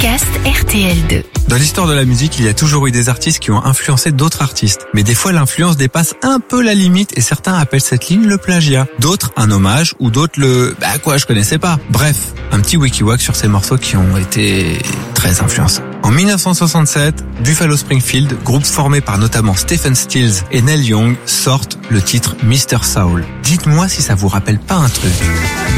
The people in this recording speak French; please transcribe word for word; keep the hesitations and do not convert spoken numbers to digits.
podcast R T L deux. Dans l'histoire de la musique, il y a toujours eu des artistes qui ont influencé d'autres artistes. Mais des fois, l'influence dépasse un peu la limite et certains appellent cette ligne le plagiat. D'autres, un hommage ou d'autres le... Bah quoi, je connaissais pas. Bref, un petit wiki-wack sur ces morceaux qui ont été très influençants. En dix-neuf cent soixante-sept, Buffalo Springfield, groupe formé par notamment Stephen Stills et Neil Young, sortent le titre mister Soul. Dites-moi si ça vous rappelle pas un truc.